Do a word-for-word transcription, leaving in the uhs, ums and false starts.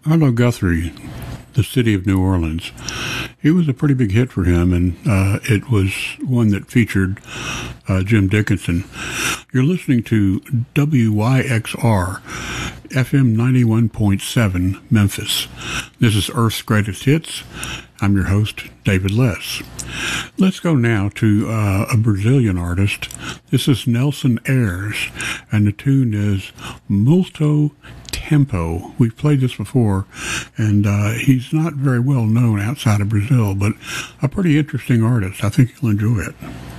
Arlo Guthrie, The City of New Orleans. He was a pretty big hit for him, and uh, it was one that featured uh, Jim Dickinson. You're listening to W Y X R, F M ninety-one point seven, Memphis. This is Earth's Greatest Hits. I'm your host, David Less. Let's go now to uh, a Brazilian artist. This is Nelson Ayres, and the tune is Multo Tempo. We've played this before, and uh, he's not very well known outside of Brazil, but a pretty interesting artist. I think you'll enjoy it.